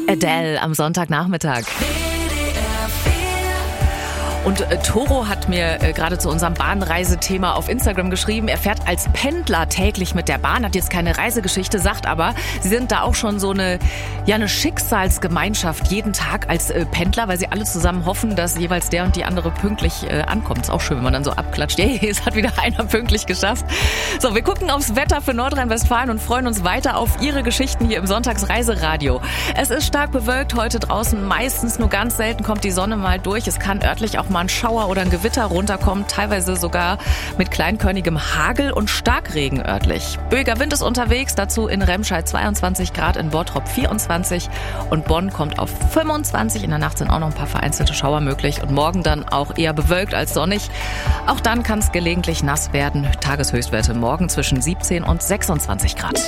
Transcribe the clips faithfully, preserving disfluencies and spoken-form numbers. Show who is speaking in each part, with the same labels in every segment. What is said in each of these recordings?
Speaker 1: Adele am Sonntagnachmittag. Und äh, Toro hat mir äh, gerade zu unserem Bahnreisethema auf Instagram geschrieben, er fährt als Pendler täglich mit der Bahn, hat jetzt keine Reisegeschichte, sagt aber, sie sind da auch schon so eine, ja, eine Schicksalsgemeinschaft jeden Tag als äh, Pendler, weil sie alle zusammen hoffen, dass jeweils der und die andere pünktlich äh, ankommt. Ist auch schön, wenn man dann so abklatscht. Hey, es hat wieder einer pünktlich geschafft. So, wir gucken aufs Wetter für Nordrhein-Westfalen und freuen uns weiter auf Ihre Geschichten hier im Sonntagsreiseradio. Es ist stark bewölkt heute draußen, meistens nur ganz selten kommt die Sonne mal durch. Es kann örtlich auch mal ein Schauer oder ein Gewitter runterkommt, teilweise sogar mit kleinkörnigem Hagel und Starkregen örtlich. Böiger Wind ist unterwegs, dazu in Remscheid zweiundzwanzig Grad, in Bottrop vierundzwanzig und Bonn kommt auf fünfundzwanzig. In der Nacht sind auch noch ein paar vereinzelte Schauer möglich und morgen dann auch eher bewölkt als sonnig. Auch dann kann es gelegentlich nass werden. Tageshöchstwerte morgen zwischen siebzehn und sechsundzwanzig Grad.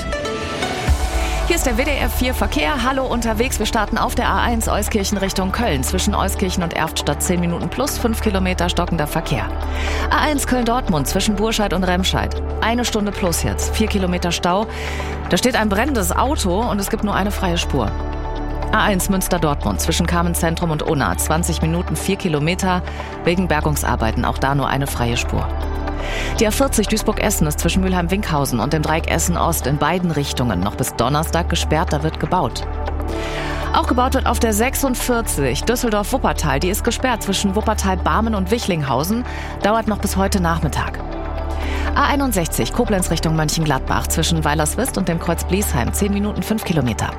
Speaker 1: Hier ist der W D R vier Verkehr. Hallo unterwegs. Wir starten auf der A eins Euskirchen Richtung Köln. Zwischen Euskirchen und Erftstadt zehn Minuten plus fünf Kilometer stockender Verkehr. A eins Köln-Dortmund zwischen Burscheid und Remscheid. Eine Stunde plus jetzt. Vier Kilometer Stau. Da steht ein brennendes Auto und es gibt nur eine freie Spur. A eins Münster-Dortmund zwischen Carmen-Zentrum und Unna. zwanzig Minuten, vier Kilometer. Wegen Bergungsarbeiten. Auch da nur eine freie Spur. Die A vierzig Duisburg-Essen ist zwischen Mülheim-Winkhausen und dem Dreieck Essen-Ost in beiden Richtungen noch bis Donnerstag gesperrt, da wird gebaut. Auch gebaut wird auf der sechsundvierzig Düsseldorf-Wuppertal, die ist gesperrt zwischen Wuppertal-Barmen und Wichlinghausen, dauert noch bis heute Nachmittag. A einundsechzig Koblenz Richtung Mönchengladbach zwischen Weilerswist und dem Kreuz Bliesheim, zehn Minuten, fünf Kilometer.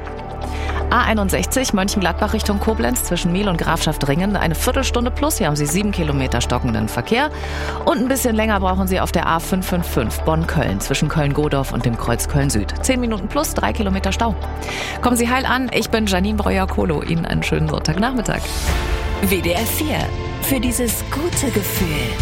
Speaker 1: A einundsechzig Mönchengladbach Richtung Koblenz zwischen Miel und Grafschaft-Ringen eine Viertelstunde plus. Hier haben Sie sieben Kilometer stockenden Verkehr. Und ein bisschen länger brauchen Sie auf der A fünf fünf fünf Bonn-Köln zwischen Köln-Godorf und dem Kreuz Köln-Süd. zehn Minuten plus, drei Kilometer Stau. Kommen Sie heil an. Ich bin Janine Breuer-Kolo. Ihnen einen schönen Sonntagnachmittag.
Speaker 2: W D R vier. Für dieses gute Gefühl.